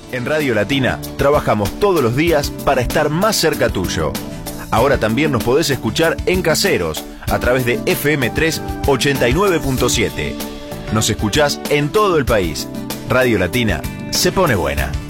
En Radio Latina trabajamos todos los días para estar más cerca tuyo. Ahora también nos podés escuchar en Caseros a través de FM3 89.7. Nos escuchás en todo el país. Radio Latina se pone buena.